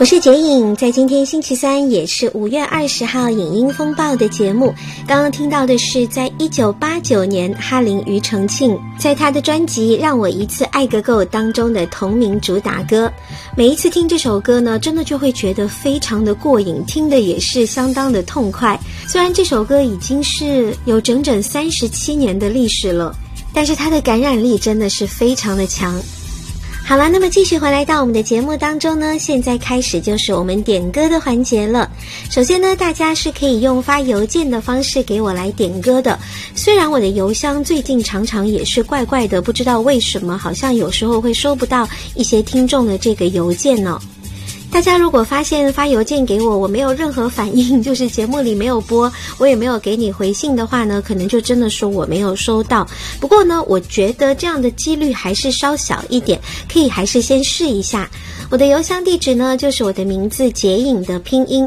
我是杰颖，在今天星期三，也是5月20号影音风暴的节目。刚刚听到的是在1989年哈林庾澄庆在他的专辑《让我一次爱个够》当中的同名主打歌。每一次听这首歌呢，真的就会觉得非常的过瘾，听的也是相当的痛快。虽然这首歌已经是有整整37年的历史了，但是它的感染力真的是非常的强。好了，那么继续回来到我们的节目当中呢，现在开始就是我们点歌的环节了。首先呢，大家是可以用发邮件的方式给我来点歌的。虽然我的邮箱最近常常也是怪怪的，不知道为什么，好像有时候会收不到一些听众的这个邮件呢。大家如果发现发邮件给我，我没有任何反应，就是节目里没有播，我也没有给你回信的话呢，可能就真的说我没有收到。不过呢，我觉得这样的几率还是稍小一点，可以还是先试一下。我的邮箱地址呢，就是我的名字杰颖的拼音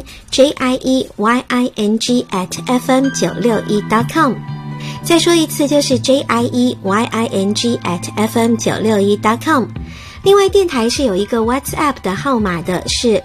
JIEYING@fm961.com。再说一次，就是 JIEYING@fm961.com。另外电台是有一个 WhatsApp 的号码的，是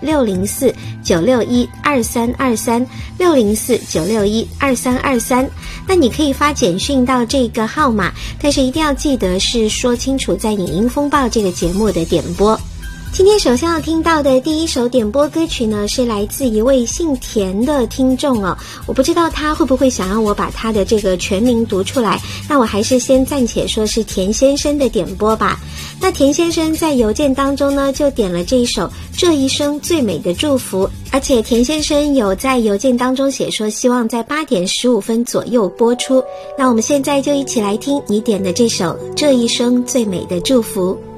604-961-2323 604-961-2323。那你可以发简讯到这个号码，但是一定要记得是说清楚在影音风暴这个节目的点播。今天首先要听到的第一首点播歌曲呢，是来自一位姓田的听众哦，我不知道他会不会想让我把他的这个全名读出来，那我还是先暂且说是田先生的点播吧。那田先生在邮件当中呢，就点了这一首《这一生最美的祝福》，而且田先生有在邮件当中写说希望在8点15分左右播出。那我们现在就一起来听你点的这首《这一生最美的祝福》。